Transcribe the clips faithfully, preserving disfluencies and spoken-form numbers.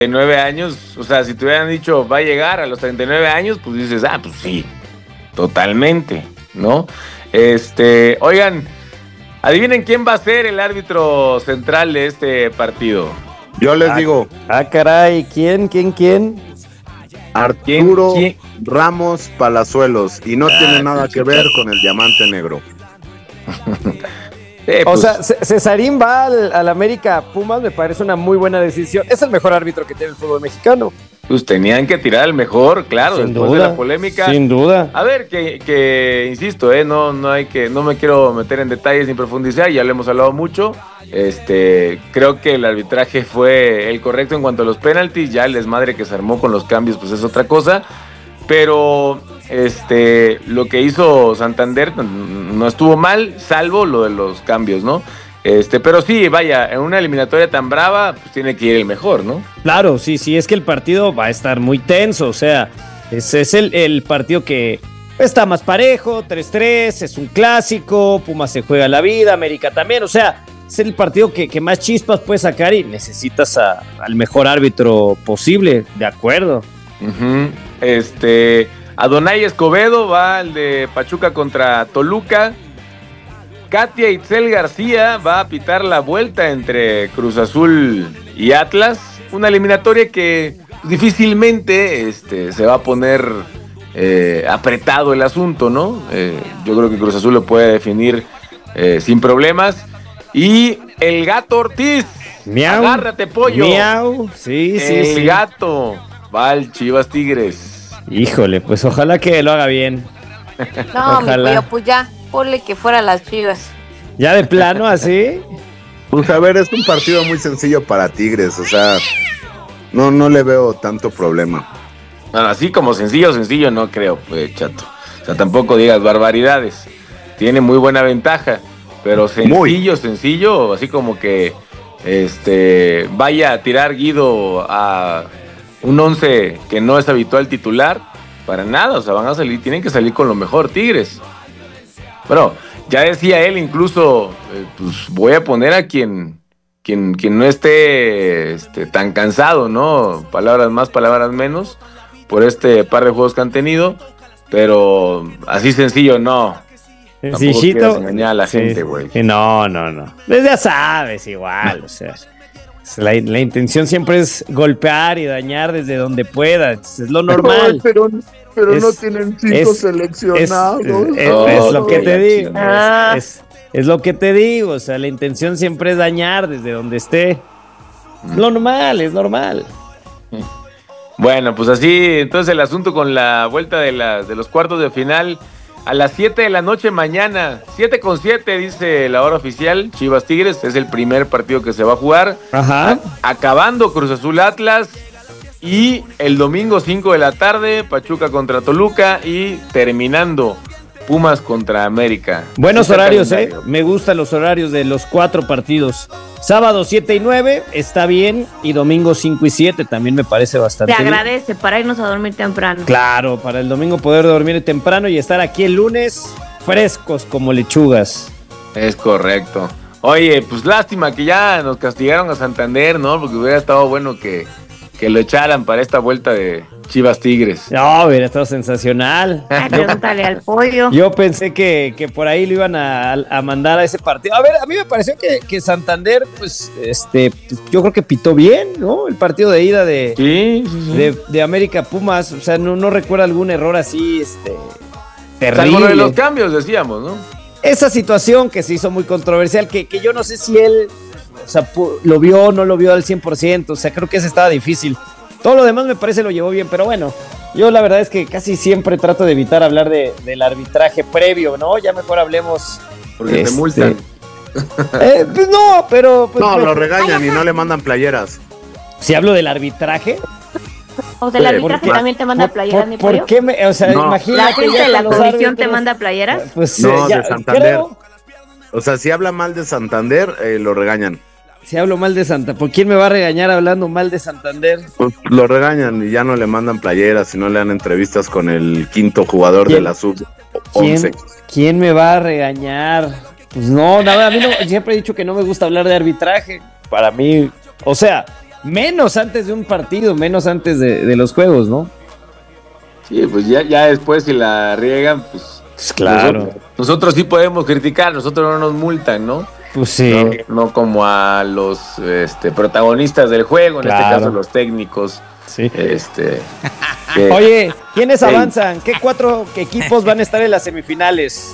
nueve años, o sea, si te hubieran dicho va a llegar a los treinta y nueve años, pues dices, ah, pues sí, totalmente, ¿no? Este, oigan, adivinen quién va a ser el árbitro central de este partido. Yo les ah, digo. Ah, caray, ¿quién, quién, quién? Arturo ¿Quién, quién? Ramos Palazuelos, y no ah, tiene nada que ver con el diamante negro. Eh, pues, o sea, Cesarín va al, al América Pumas, me parece una muy buena decisión. Es el mejor árbitro que tiene el fútbol mexicano. Pues tenían que tirar al mejor, claro, sin después duda, de la polémica. Sin duda. A ver, que, que insisto, eh, no, no hay que, no me quiero meter en detalles ni profundizar, ya lo hemos hablado mucho. Este, creo que el arbitraje fue el correcto en cuanto a los penaltis, ya el desmadre que se armó con los cambios, pues es otra cosa. Pero este, lo que hizo Santander no estuvo mal, salvo lo de los cambios, ¿no? Este, pero sí, vaya, en una eliminatoria tan brava, pues tiene que ir el mejor, ¿no? Claro, sí, sí, es que el partido va a estar muy tenso, o sea, ese es el, el partido que está más parejo, tres tres, es un clásico, Pumas se juega la vida, América también, o sea, es el partido que, que más chispas puede sacar y necesitas a, al mejor árbitro posible, de acuerdo. Uh-huh. Este, Adonai Escobedo va al de Pachuca contra Toluca. Katia Itzel García va a pitar la vuelta entre Cruz Azul y Atlas. Una eliminatoria que difícilmente este, se va a poner eh, apretado el asunto, ¿no? Eh, yo creo que Cruz Azul lo puede definir eh, sin problemas. Y el Gato Ortiz. Miau. Agárrate, pollo. Miau. Sí, sí, el sí. Gato va al Chivas Tigres. Híjole, pues ojalá que lo haga bien. No, ojalá. mi pollo, pues ya, ponle que fuera las Chivas. ¿Ya de plano así? Pues a ver, es un partido muy sencillo para Tigres, o sea, no, no le veo tanto problema. Bueno, así como sencillo, sencillo no creo, pues, chato. O sea, tampoco digas barbaridades. Tiene muy buena ventaja, pero sencillo, muy. sencillo, así como que este vaya a tirar Guido a un once que no es habitual titular, para nada, o sea, van a salir, tienen que salir con lo mejor Tigres. Bueno, ya decía él incluso, eh, pues voy a poner a quien, quien, quien no esté este, tan cansado, ¿no? Palabras más, palabras menos, por este par de juegos que han tenido, pero así sencillo no. Sencillito. Engañar a la sí, gente, güey. No, no, no. Pues ya sabes, igual, o sea. La, la intención siempre es golpear y dañar desde donde pueda, es lo normal. No, pero pero es, no tienen cinco es, seleccionados. Es, es, oh, es lo que te digo. Ah. Es, es, es lo que te digo. O sea, la intención siempre es dañar desde donde esté. Es lo normal, es normal. Bueno, pues así, entonces el asunto con la vuelta de, la, de los cuartos de final. A las siete de la noche mañana, siete con siete dice la hora oficial, Chivas Tigres, es el primer partido que se va a jugar. Ajá. A, acabando Cruz Azul Atlas y el domingo cinco de la tarde, Pachuca contra Toluca y terminando Pumas contra América. Buenos horarios, eh. Me gustan los horarios de los cuatro partidos. Sábado siete y nueve está bien y domingo cinco y siete también me parece bastante bien. Te agradece bien. Para irnos a dormir temprano. Claro, para el domingo poder dormir temprano y estar aquí el lunes frescos como lechugas. Es correcto. Oye, pues lástima que ya nos castigaron a Santander, ¿no? Porque hubiera estado bueno que, que lo echaran para esta vuelta de Chivas Tigres. No, hubiera estado sensacional. Pregúntale al pollo. Yo pensé que, que por ahí lo iban a, a mandar a ese partido. A ver, a mí me pareció que, que Santander, pues, este, yo creo que pitó bien, ¿no? El partido de ida de, sí, sí, sí. de, de América Pumas. O sea, no, no recuerdo algún error así, este, terrible. Salvo de los cambios, decíamos, ¿no? Esa situación que se hizo muy controversial, que, que yo no sé si él, o sea, lo vio o no lo vio al cien por ciento. O sea, creo que ese estaba difícil. Todo lo demás me parece lo llevó bien, pero bueno, yo la verdad es que casi siempre trato de evitar hablar de, del arbitraje previo, ¿no? Ya mejor hablemos. Porque este, te multan. Eh, pues no, pero... Pues, no, lo regañan y no le mandan playeras. Si hablo del arbitraje... O sea, el arbitraje también te manda playeras, mi pollo. ¿Por qué me...? O sea, no. imagínate... ¿La gente de la comisión te manda playeras? Pues, no, ya, de Santander. Creo... O sea, si habla mal de Santander, eh, lo regañan. Si hablo mal de Santa, ¿por quién me va a regañar hablando mal de Santander? Pues lo regañan y ya no le mandan playeras y no le dan entrevistas con el quinto jugador de la sub once. ¿Quién, ¿Quién me va a regañar? Pues no, nada, a mí no, siempre he dicho que no me gusta hablar de arbitraje. Para mí, o sea, menos antes de un partido, menos antes de, de los juegos, ¿no? Sí, pues ya, ya después si la riegan, pues... Pues claro. Nosotros, nosotros sí podemos criticar, nosotros no nos multan, ¿no? Pues sí. No, no como a los este, protagonistas del juego, en Claro. este caso los técnicos. Sí. Este, que- Oye, ¿quiénes Ey. avanzan? ¿Qué cuatro equipos van a estar en las semifinales?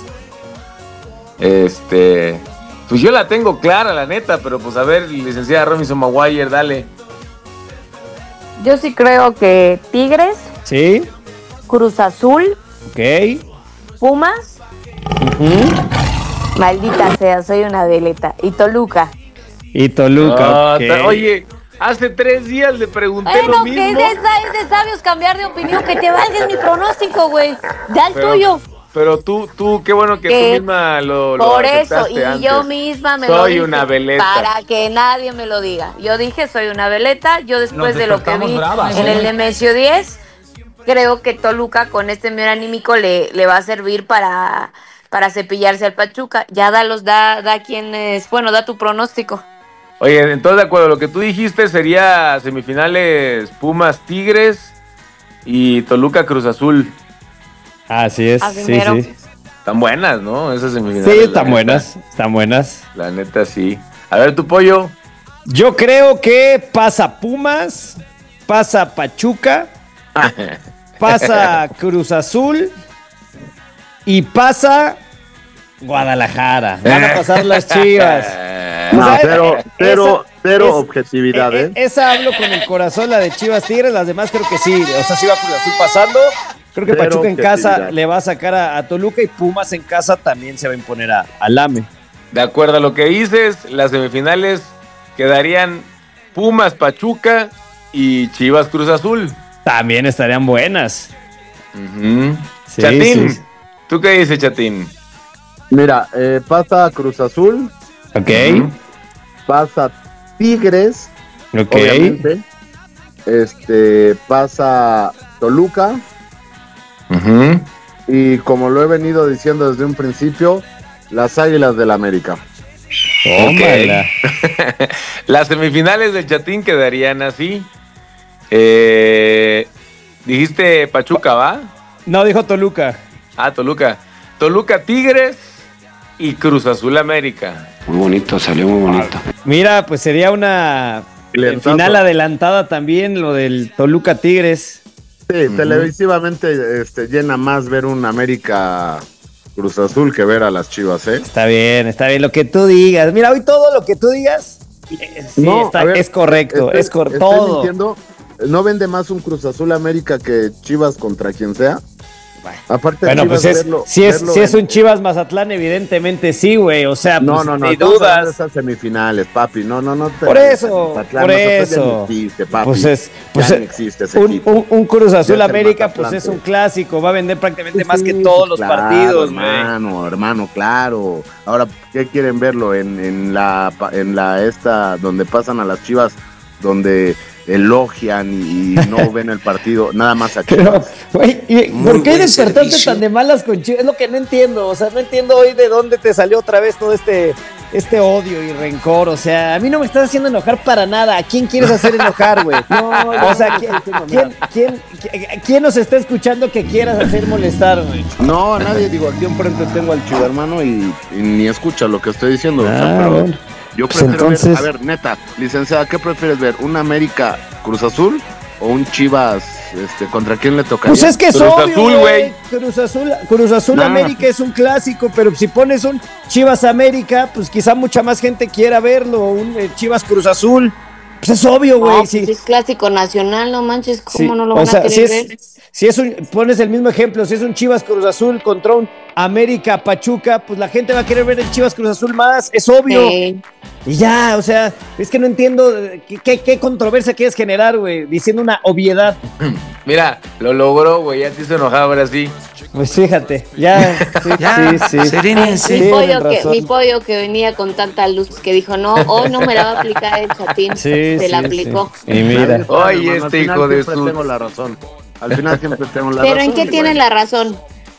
Este, pues yo la tengo clara, la neta, pero pues a ver, licenciada Robinson Maguire, dale. Yo sí creo que Tigres, Sí, Cruz Azul, ok. Pumas, Ujú. maldita sea, soy una veleta, y Toluca. Y Toluca, Ah, ok. ta- Oye, hace tres días le pregunté Bueno, lo que mismo. es de, es de sabios cambiar de opinión, que te valga mi pronóstico, güey. Da el Pero- tuyo. Pero tú, tú, qué bueno que Que tú misma lo, lo Por eso, aceptaste y antes. yo misma me lo Soy dije una veleta. para que nadie me lo diga. Yo dije, soy una veleta. Yo después Nos de lo que despertamos vi bravas, en ¿eh? el Nemesio diez, creo que Toluca con este medio anímico le, le va a servir para, para cepillarse al Pachuca. Ya da los, da, da quien es, bueno, da tu pronóstico. Oye, entonces de acuerdo, lo que tú dijiste sería semifinales Pumas Tigres y Toluca Cruz Azul. Así es, Así sí, mero. sí. Están buenas, ¿no? Esas semifinales. Sí, la están neta. buenas, están buenas. La neta, sí. A ver, tu pollo. Yo creo que pasa Pumas, pasa Pachuca, pasa Cruz Azul y pasa Guadalajara. Van a pasar las Chivas. No, O sea, cero, esa- cero, cero es- objetividad, Eh, ¿eh? eh, esa hablo con el corazón, la de Chivas Tigres, las demás creo que sí. O sea, sí va Cruz Azul pasando. Creo que Cero Pachuca en casa objetividad. le va a sacar a, a Toluca y Pumas en casa también se va a imponer a, a Lame. De acuerdo a lo que dices, las semifinales quedarían Pumas Pachuca y Chivas Cruz Azul. También estarían buenas. Ujú. Sí, Chatín, sí. ¿tú qué dices, Chatín? Mira, eh, pasa Cruz Azul, Ok, Ujú. pasa Tigres, ok. obviamente. Este, pasa Toluca. Ujú. Y como lo he venido diciendo desde un principio, las Águilas del América. Tómala. Las semifinales del Chatín quedarían así. Eh, dijiste Pachuca, ¿va? No, dijo Toluca. Ah, Toluca. Toluca Tigres y Cruz Azul América. Muy bonito, salió muy bonito. Mira, pues sería una eh, Lentazo. final adelantada también, lo del Toluca Tigres. Sí, Ujú. televisivamente este, llena más ver un América Cruz Azul que ver a las Chivas, ¿eh? Está bien, está bien, lo que tú digas. Mira, hoy todo lo que tú digas eh, sí, No, está- a ver, es correcto, Estoy- es correcto. estoy Todo. mintiendo. ¿No vende más un Cruz Azul América que Chivas contra quien sea? Aparte Bueno, Chivas, pues es, verlo- si, es, verlo si es en- un Chivas Mazatlán, evidentemente sí, güey. O sea, No, pues, no, no, ni estamos hablando de dudas. esas semifinales, papi. No, no, no. te- Por eso, Mazatlán, por Mazatlán ya eso. no existe, papi. Pues es, pues Ya es- no existe ese un, equipo. un- un Cruz Azul Ya es el América, Mazatlán, pues es un pues. clásico. Va a vender prácticamente más Sí, que sí, todos los claro, partidos, güey. hermano, hermano, claro. Ahora, ¿qué quieren verlo en, en la pa- en la esta donde pasan a las Chivas, donde elogian y, y no ven el partido, nada más a Pero, Chivas? güey, ¿y Muy ¿por qué buen despertaste servicio. tan de malas con Chivas? Es lo que no entiendo. O sea, no entiendo hoy de dónde te salió otra vez todo este, este odio y rencor. O sea, a mí no me estás haciendo enojar para nada. ¿A quién quieres hacer enojar, güey? No, O sea, no, ¿quién, no, no, no. quién, quién, quién- quién nos está escuchando que quieras hacer molestar, güey? No, a nadie, digo, aquí enfrente tengo al chivo hermano y, y ni escucha lo que estoy diciendo. o sea, Ah, pero bueno. yo Pues prefiero entonces- ver, a ver, neta, licenciada, ¿qué prefieres ver? ¿Un América Cruz Azul o un Chivas, este, contra quién le tocaría? Pues es que es Cruz obvio, Azul, güey. güey. Cruz Azul, Cruz Azul Nah. América es un clásico, pero si pones un Chivas América, pues quizá mucha más gente quiera verlo. Un eh, Chivas Cruz Azul, pues es obvio, güey. No, sí. pues es clásico nacional, no manches, ¿cómo Sí, no lo o van sea, a querer si es, ver? si es un, pones el mismo ejemplo, si es un Chivas Cruz Azul contra un América Pachuca, pues la gente va a querer ver el Chivas Cruz Azul más, es obvio. Sí. Y ya, o sea, es que no entiendo eh, qué, qué- qué controversia quieres generar, güey, diciendo una obviedad. Mira, lo logró, güey. Ya te hizo enojar ahora sí. Pues fíjate, ya, sí, Ya, sí, sí. serénense. Mi, Tienen pollo que, razón. mi pollo que venía con tanta luz que dijo, no, hoy no me la va a aplicar el chatín. Sí, Se sí, la sí. aplicó. Y mira, Oye, Hermano, al este final hijo de siempre su- tengo la razón. Al final siempre tengo la Pero razón. ¿en qué y tiene bueno, la razón?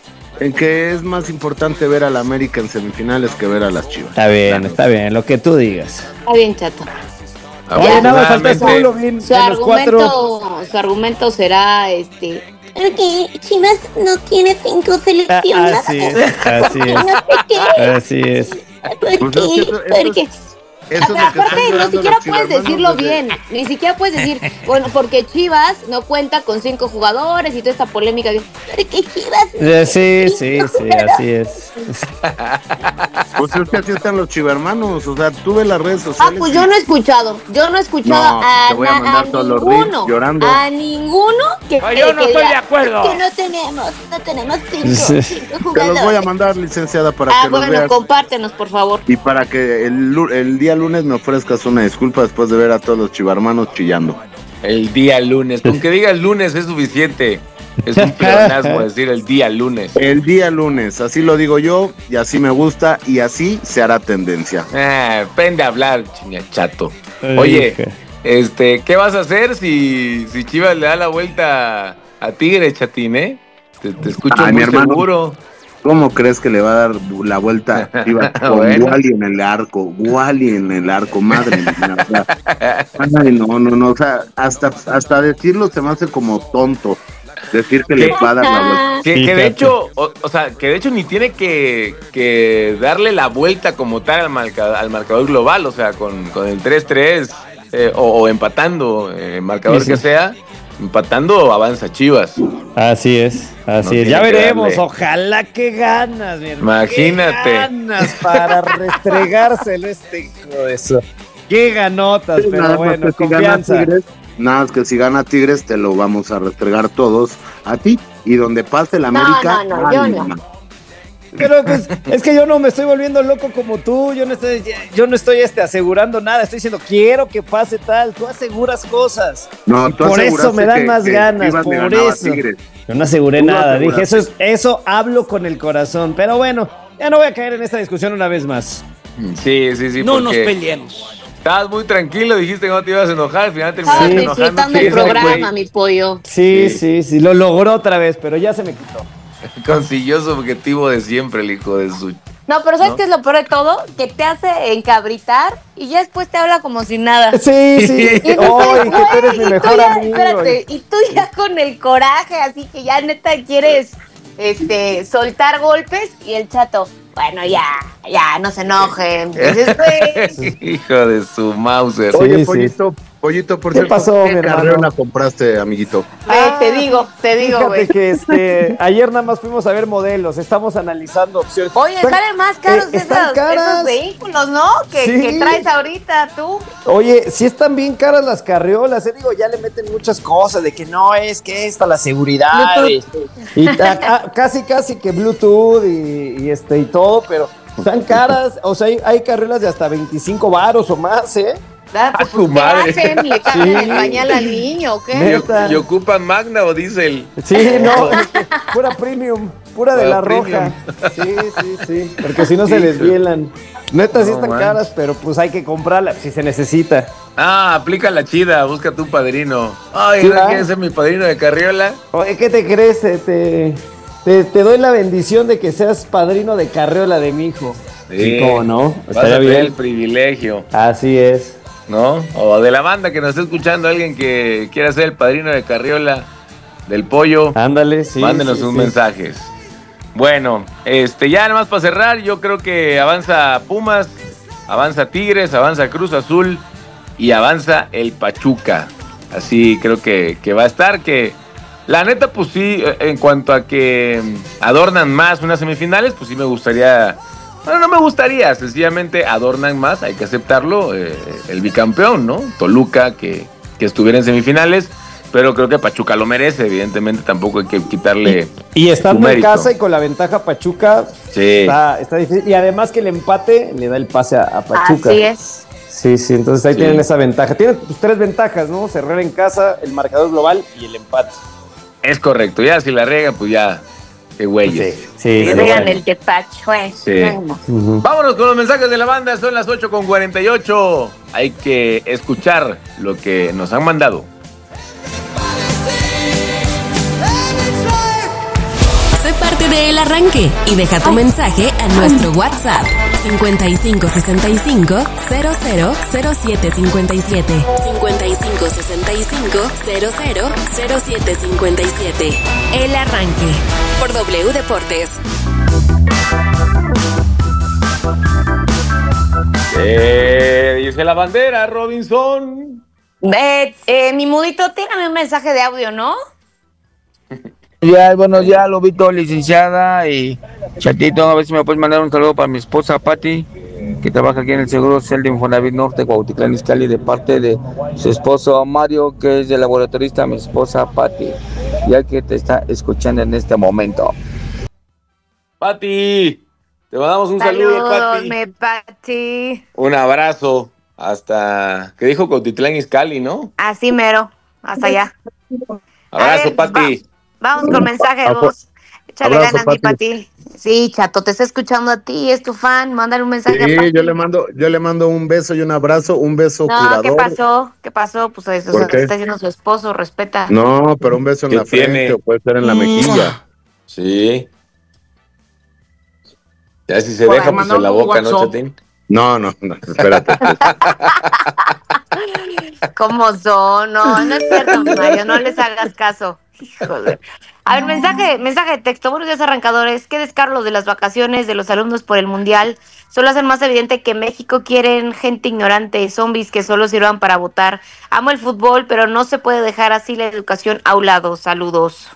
En que es más importante ver al América en semifinales que ver a las Chivas. está bien, está bien, lo que tú digas. Está bien, chato. Oye, nada más falta su, tú, Lobín, su, de los argumento, cuatro. su argumento será este. Porque Chivas no tiene cinco seleccionadas. Así es, así es. No sé qué. Así es. ¿Por qué? Porque... Eso es lo que aparte, están ni llorando siquiera los puedes chivermanos decirlo desde- bien. Ni siquiera puedes decir, bueno, porque Chivas no cuenta con cinco jugadores y toda esta polémica. Porque Chivas. Eh, Sí, sí, sí, así es. Pues es que así están los chivermanos, o sea, tú ves las redes Ah, sociales. pues y- yo no he escuchado. Yo no he escuchado No, a, te voy a na- mandar a todos los ninguno. reels llorando. A ninguno que. Ay, yo no que estoy diga, de acuerdo. Que no tenemos, no tenemos cinco, Sí. cinco Te jugadores. los voy a mandar, licenciada, para Ah, que los bueno, veas. compártenos, por favor. Y para que el, lu- el día lunes me ofrezcas una disculpa después de ver a todos los chivarmanos chillando. El día lunes. Con que diga el lunes es suficiente. Es un pleonasmo decir el día lunes. El día lunes, así lo digo yo, y así me gusta, y así se hará tendencia. Ah, pende a hablar, chinga chato. Oye, este, ¿qué vas a hacer si, si Chivas le da la vuelta a Tigre, chatín, eh? Te, te escucho Ay, muy mi hermano. seguro. ¿Cómo crees que le va a dar la vuelta a Chivas con Bueno. Wally en el arco? Wally en el arco, madre mía. O sea, ay, no, no, no, o sea, hasta, hasta decirlo se me hace como tonto. Decir que le ¿Qué? va a dar la vuelta. Que, que Fíjate. de hecho, o, o sea, que de hecho ni tiene que, que darle la vuelta como tal al, marca- al marcador global, o sea, con, con el tres tres eh, o, o empatando, eh, marcador Sí, sí. que sea, empatando avanza Chivas. Así es, así No es. Ya tiene que veremos. darle. Ojalá que ganas, mi hermano. Imagínate. Qué ganas para restregárselo este hijo de eso. Qué ganotas, Sí, pero nada más bueno, que si gana confianza. Tigres, nada más que si gana Tigres te lo vamos a restregar todos a ti. Y donde pase el No, América, no, no, ay, yo no. mamá. Pero pues es que yo no me estoy volviendo loco como tú, yo no estoy, yo no estoy este, asegurando nada, estoy diciendo quiero que pase tal, tú aseguras cosas. No, Y tú por eso aseguraste me dan que- más que ganas, Chivas le por ganaba a eso. Tigres. Yo no aseguré Tú lo nada, dije, eso aseguraste. es, eso hablo con el corazón, pero bueno, ya no voy a caer en esta discusión una vez más. Sí, sí, sí. No nos porque peleemos. estabas muy tranquilo, dijiste que no te ibas a enojar, al final Estaba terminaste Sí. enojándote. disfrutando el programa, mi pollo. Sí, Sí. sí, sí, lo logró otra vez, pero ya se me quitó. Consiguió su objetivo de siempre, el hijo de su... No, pero ¿sabes ¿No? qué es lo peor de todo? Que te hace encabritar y ya después te habla como si nada. Sí, sí, Y no hoy sabes, que tú eres güey, mi y tú mejor ya- amigo. Espérate, y tú ya con el coraje, así que ya neta quieres este, soltar golpes y el chato, bueno, ya, ya, no se enojen. Dices, güey, Hijo de su Mauser. Sí, Oye, sí. pollito, pollito, por ¿Qué cierto, pasó, mi ¿qué hermano? carreola compraste, amiguito? ve, te digo, te digo, Fíjate güey. que este, ayer nada más fuimos a ver modelos, estamos analizando opciones. Oye, Están- salen más caros eh, están esos, caras. esos vehículos, ¿no? Que, Sí. que traes ahorita tú. Oye, sí están bien caras las carriolas, eh, digo, ya le meten muchas cosas de que no es que esta la seguridad y, y a- a- casi casi que Bluetooth y, y este y todo, pero están caras, o sea, hay, hay carriolas de hasta veinticinco varos o más, ¿eh? Ah, pues, A su ¿qué madre. hacen? ¿Le cambian Sí. el pañal al niño o qué? Ne- ¿Y, Neta. y ocupan Magna o Diesel? Sí, no, pura premium, pura de Pura la roja. Sí, sí, sí, porque si no se Sí, les sí. vielan. Neta, sí No están manches. caras, pero pues hay que comprarlas si se necesita. Ah, aplica la chida, busca tu padrino. Ay, Sí, ¿no ¿verdad? quieres ser mi padrino de carriola? Oye, ¿qué te crees? Te, te, te- te doy la bendición de que seas padrino de carriola de mi hijo. Sí, cómo no, Vas estaría a tener bien. el privilegio, Así es. ¿no? O de la banda que nos esté escuchando, alguien que quiera ser el padrino de carriola del pollo, Ándale, sí. mándenos sí, sus sí. mensajes. Bueno, este, ya nada más para cerrar, yo creo que avanza Pumas, avanza Tigres, avanza Cruz Azul y avanza el Pachuca. Así creo que, que va a estar, que la neta, pues sí, en cuanto a que adornan más unas semifinales, pues sí me gustaría, bueno, no me gustaría, sencillamente adornan más, hay que aceptarlo, eh, el bicampeón, ¿no? Toluca, que, que estuviera en semifinales, pero creo que Pachuca lo merece, evidentemente tampoco hay que quitarle... Y estando su en mérito. casa y con la ventaja Pachuca, Sí. está, está difícil. Y además que el empate le da el pase a, a Pachuca. Así es. Sí, sí, entonces ahí Sí. tienen esa ventaja. Tienen pues, tres ventajas, ¿no? Cerrar en casa, el marcador global y el empate. Es correcto, ya si la riegan, pues ya, qué güeyes. sí. Que sí, vean sí. el despacho, eh. Sí. Vamos. Ujú. Vámonos con los mensajes de la banda, son las ocho con cuarenta y ocho. Hay que escuchar lo que nos han mandado. Sé parte de El Arranque y deja tu mensaje a nuestro WhatsApp cincuenta y cinco sesenta y cinco, cero cero cero siete cincuenta y siete. cincuenta y cinco sesenta y cinco, cero cero cero siete cincuenta y siete. El Arranque, por W Deportes. Eh, dice la bandera, Robinson. Eh, eh, mi mudito, tírame un mensaje de audio, ¿no? Ya, bueno, ya lo vi todo, licenciada y Chatito, a ver si me puedes mandar un saludo para mi esposa Patti, que trabaja aquí en el Seguro Social de Infonavit Norte, Cuautitlán Izcalli, de parte de su esposo Mario, que es el laboratorista, mi esposa Patti, ya que te está escuchando en este momento. Pati, te mandamos un Saludos, saludo, Pati. me Pati. Un abrazo hasta, ¿qué dijo? Cuautitlán Izcalli, ¿no? Así mero, hasta allá. Abrazo, ver, Pati. Va, vamos con mensaje de voz. Échale Abrazo, ganas, mi Pati. Pati. Sí, Chato, te está escuchando a ti, es tu fan. Mándale un mensaje a Sí, Pati. yo le mando, yo le mando un beso y un abrazo, un beso No, curador. ¿qué pasó? ¿Qué pasó? Pues eso, ¿Por eso qué? está diciendo su esposo, respeta. No, pero un beso en ¿Qué la frente tiene? o puede ser en la mejilla. Sí. Ya si se Pues, deja, pues en la boca, ¿no, Chatín? No, no, no, espérate. ¿Cómo son? No, no es cierto, Mario, no les hagas caso. Híjole. A ver, mensaje, mensaje de texto. Buenos días, arrancadores. ¿Qué descarlos de las vacaciones de los alumnos por el Mundial? Solo hacen más evidente que México quieren gente ignorante, zombies que solo sirvan para votar. Amo el fútbol, pero no se puede dejar así la educación a un lado. Saludos.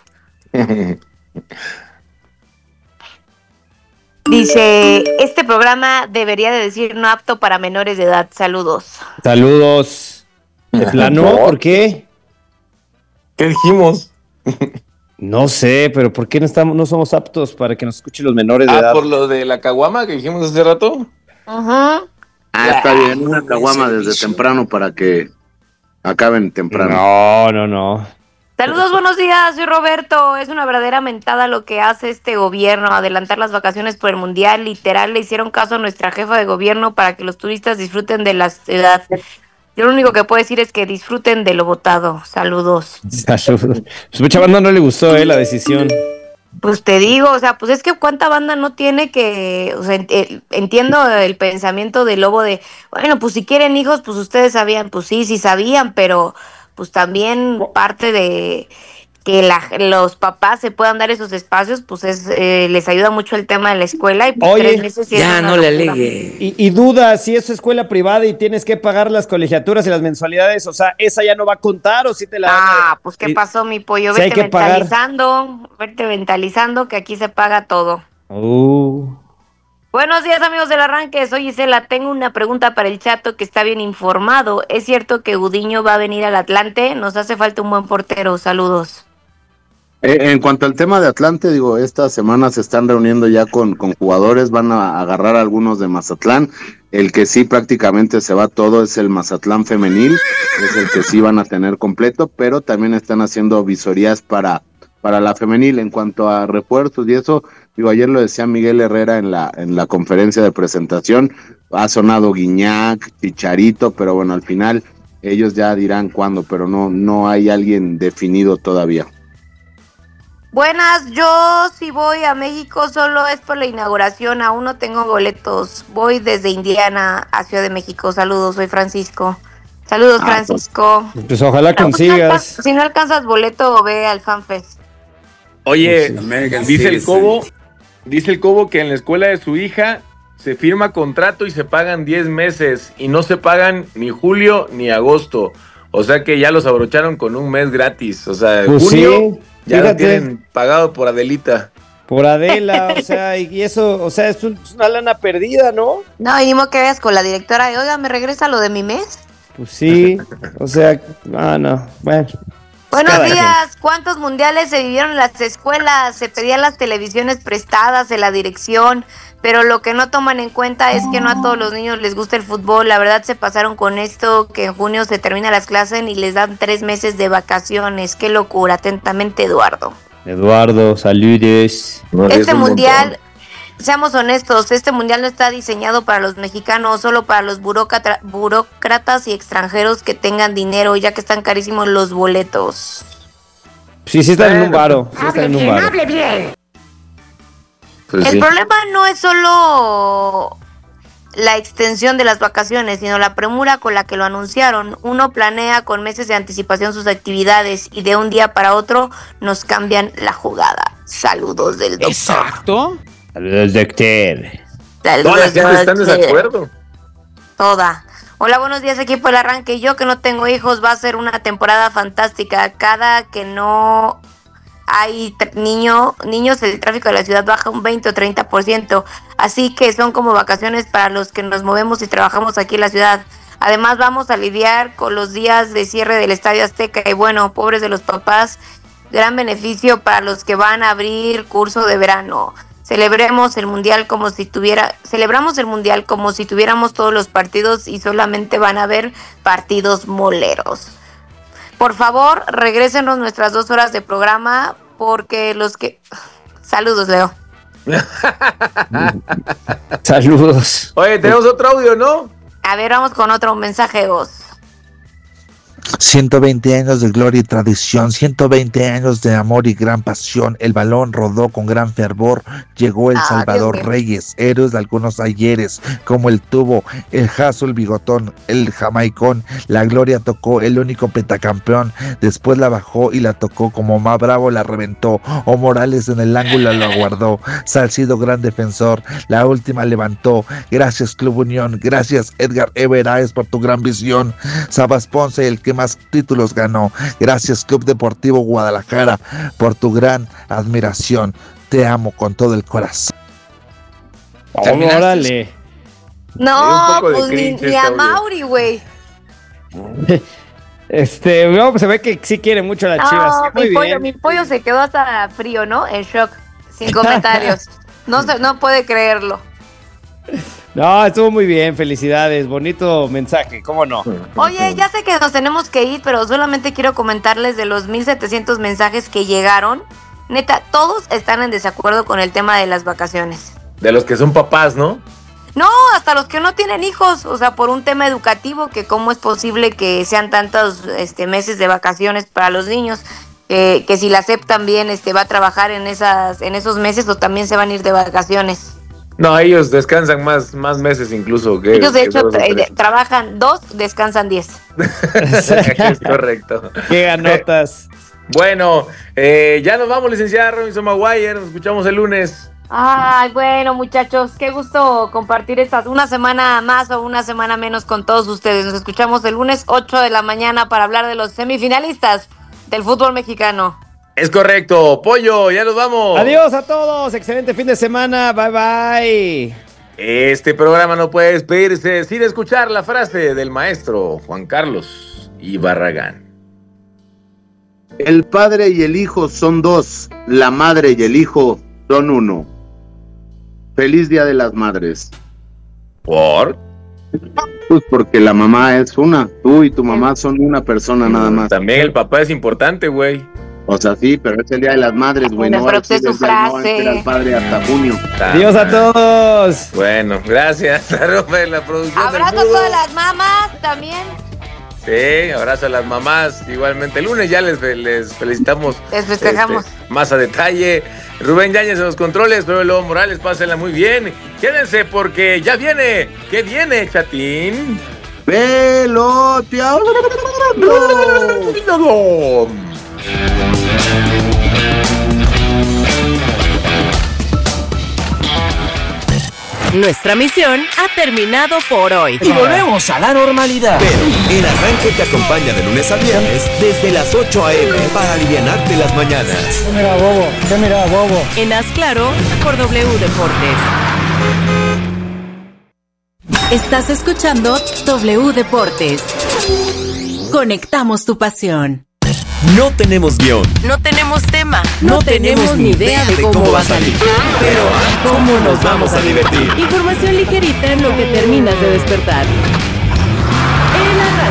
Dice, este programa debería de decir no apto para menores de edad. Saludos. Saludos. ¿De plano? ¿Por qué? ¿Qué dijimos? No sé, pero ¿por qué no estamos, no somos aptos para que nos escuchen los menores de Ah, edad? por lo de la caguama que dijimos hace rato. Ajá. Ah, está bien, una caguama desde temprano para que acaben temprano. No, no, no. Saludos, buenos días, soy Roberto. Es una verdadera mentada lo que hace este gobierno, adelantar las vacaciones por el Mundial. Literal, le hicieron caso a nuestra jefa de gobierno para que los turistas disfruten de la ciudad. Yo lo único que puedo decir es que disfruten de lo votado. Saludos. Saludos. Pues mucha banda no le gustó, eh, la decisión. Pues te digo, o sea, pues es que cuánta banda no tiene que, o sea, ent- eh, entiendo el pensamiento del lobo de, bueno, pues si quieren hijos, pues ustedes sabían, pues sí, sí sabían, pero pues también parte de que la, los papás se puedan dar esos espacios, pues es eh, les ayuda mucho el tema de la escuela y pues Oye, tres meses sí es Ya una no le locura. alegue. Y, y duda si es escuela privada y tienes que pagar las colegiaturas y las mensualidades, o sea, ¿esa ya no va a contar o si te la van a- Ah, pues qué y- pasó, mi pollo, si hay vete que pagar. mentalizando, vete mentalizando que aquí se paga todo. Uh. Buenos días, amigos del Arranque. Soy Gisela. Tengo una pregunta para el Chato que está bien informado. ¿Es cierto que Gudiño va a venir al Atlante? Nos hace falta un buen portero. Saludos. Eh, en cuanto al tema de Atlante, digo, esta semana se están reuniendo ya con, con jugadores, van a agarrar a algunos de Mazatlán. El que sí prácticamente se va todo es el Mazatlán femenil, es el que sí van a tener completo, pero también están haciendo visorías para, para la femenil. En cuanto a refuerzos y eso, digo, ayer lo decía Miguel Herrera en la, en la conferencia de presentación, ha sonado Guiñac, Chicharito, pero bueno, al final ellos ya dirán cuándo, pero no, no hay alguien definido todavía. Buenas, yo si voy a México solo es por la inauguración. Aún no tengo boletos. Voy desde Indiana a Ciudad de México. Saludos, soy Francisco. Saludos, Ah, Francisco. Pues ojalá consigas. Si no alcanzas boleto, ve al FanFest. Oye, American dice el Citizen. Cobo, dice el Cobo que en la escuela de su hija se firma contrato y se pagan diez meses y no se pagan ni julio ni agosto. O sea que ya los abrocharon con un mes gratis. O sea, Pues junio sí, ya lo fíjate. tienen pagado por Adelita. Por Adela, o sea, y eso, o sea, es, un- es una lana perdida, ¿no? No, y ni modo que veas con la directora de, oiga, ¿me regresa lo de mi mes? Pues sí, o sea, ah, no, bueno. Buenos Cada días. ¿Cuántos mundiales se vivieron en las escuelas? Se pedían las televisiones prestadas en la dirección, pero lo que no toman en cuenta es que no a todos los niños les gusta el fútbol. La verdad se pasaron con esto, que en junio se termina las clases y les dan tres meses de vacaciones. Qué locura. Atentamente, Eduardo. Eduardo, saludes. Este mundial, seamos honestos, este mundial no está diseñado para los mexicanos, solo para los burócrata- burócratas y extranjeros que tengan dinero, ya que están carísimos los boletos. Sí, sí están en un varo, sí están en un varo. Pues El sí. problema no es solo la extensión de las vacaciones, sino la premura con la que lo anunciaron. Uno planea con meses de anticipación sus actividades y de un día para otro nos cambian la jugada. Saludos del doctor. Exacto. Saludos, doctor. Saludos, Toda la gente está en desacuerdo. Toda. Hola, buenos días, equipo del arranque. Yo que no tengo hijos, va a ser una temporada fantástica. Cada que no hay tr- niño, niños, el tráfico de la ciudad baja un veinte o treinta por ciento. Así que son como vacaciones para los que nos movemos y trabajamos aquí en la ciudad. Además, vamos a lidiar con los días de cierre del Estadio Azteca. Y bueno, pobres de los papás, gran beneficio para los que van a abrir curso de verano. Celebremos el mundial como si tuviera, celebramos el mundial como si tuviéramos todos los partidos y solamente van a haber partidos moleros. Por favor, regrésenos nuestras dos horas de programa porque los que... Saludos, Leo. Saludos. Oye, tenemos otro audio, ¿no? A ver, vamos con otro mensaje de voz. ciento veinte años de gloria y tradición, ciento veinte años de amor y gran pasión. El balón rodó con gran fervor. Llegó el Ah, Salvador Dios mío. Reyes, héroes de algunos ayeres, como el tubo, el Jaso, el Bigotón, el Jamaicón. La gloria tocó el único pentacampeón. Después la bajó y la tocó como más bravo la reventó. O Morales en el ángulo lo aguardó. Salcido, gran defensor, la última levantó. Gracias Club Unión, gracias Edgar Everáez por tu gran visión. Sabas Ponce, el que más títulos ganó. Gracias Club Deportivo Guadalajara por tu gran admiración. Te amo con todo el corazón. Órale. No, un poco de pues ni, cringe ni este a audio. Mauri, güey. Este, no, pues se ve que sí quiere mucho a las Chivas. No, Sí, muy mi pollo, bien. mi pollo se quedó hasta frío, ¿no? En shock, sin comentarios. No se, no puede creerlo. No, estuvo muy bien, felicidades, bonito mensaje, ¿cómo no? Oye, ya sé que nos tenemos que ir, pero solamente quiero comentarles de los mil setecientos mensajes que llegaron. Neta, todos están en desacuerdo con el tema de las vacaciones. De los que son papás, ¿no? No, hasta los que no tienen hijos, o sea, por un tema educativo, que cómo es posible que sean tantos este, meses de vacaciones para los niños, eh, que si la S E P también este, va a trabajar en, esas, en esos meses o también se van a ir de vacaciones. No, ellos descansan más, más meses incluso que Ellos de que hecho dos o tra- tres. de- trabajan dos, descansan diez. Es correcto. Qué ganotas. Bueno, eh, ya nos vamos, licenciada Robinson Maguire. Nos escuchamos el lunes. Ay, bueno, muchachos, qué gusto compartir estas una semana más o una semana menos con todos ustedes. Nos escuchamos el lunes ocho de la mañana para hablar de los semifinalistas del fútbol mexicano. Es correcto. Pollo, ya nos vamos. Adiós a todos, excelente fin de semana, bye bye. Este programa no puede despedirse sin escuchar la frase del maestro Juan Carlos Ibarragán. El padre y el hijo son dos, la madre y el hijo son uno. Feliz Día de las Madres. ¿Por? Pues porque la mamá es una, tú y tu mamá son una persona nada más. También el papá es importante, güey. O sea, sí, pero es el Día de las Madres, güey. Bueno, No pero va a pues es decir su el día- no va a frase. decir al padre hasta junio. Adiós a todos. Bueno, gracias. Arroba en la producción del Abrazo a Mudo. todas las mamás también. Sí, abrazo a las mamás. Igualmente, el lunes ya les, les felicitamos. Les festejamos. este, más a detalle. Rubén Yáñez en los controles, pero Lobo Morales, pásenla muy bien. Quédense porque ya viene. ¿Qué viene, chatín? ¡Peloteado! Nuestra misión ha terminado por hoy. Y volvemos a la normalidad. Pero el arranque te acompaña de lunes a viernes desde las ocho a.m. para alivianarte las mañanas. Mira, bobo, ¿qué mira, bobo? En Haz Claro por W Deportes. Estás escuchando W Deportes. Conectamos tu pasión. No tenemos guión. No tenemos tema. No, tenemos ni idea de cómo va a salir. Pero ¿cómo nos vamos a divertir? Información ligerita en lo que terminas de despertar.